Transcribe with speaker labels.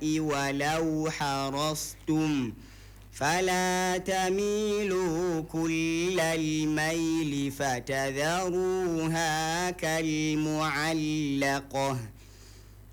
Speaker 1: ولو حرصتم فلا تميلوا كل الميل فتذروها كالمعلقة